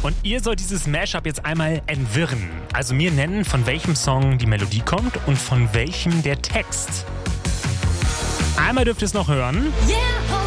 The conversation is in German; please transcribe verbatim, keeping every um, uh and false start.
Und ihr sollt dieses Mashup jetzt einmal entwirren. Also mir nennen, von welchem Song die Melodie kommt und von welchem der Text. Einmal dürft ihr es noch hören. Yeah.